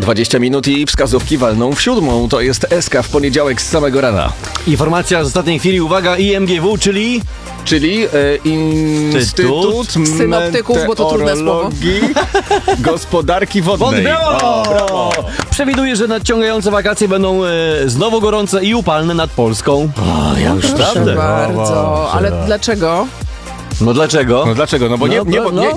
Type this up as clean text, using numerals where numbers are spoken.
20 minut i wskazówki walną w 7. To jest SK w poniedziałek z samego rana. Informacja z ostatniej chwili, uwaga, IMGW, czyli Instytut Synoptyków, bo to trudne słowo. Meteorologii Gospodarki Wodnej. Brawo! Przewiduje, że nadciągające wakacje będą znowu gorące i upalne nad Polską. Ja już Proszę bardzo. Ale dlaczego? No dlaczego? No dlaczego? No bo nie, No, nie, no. nie,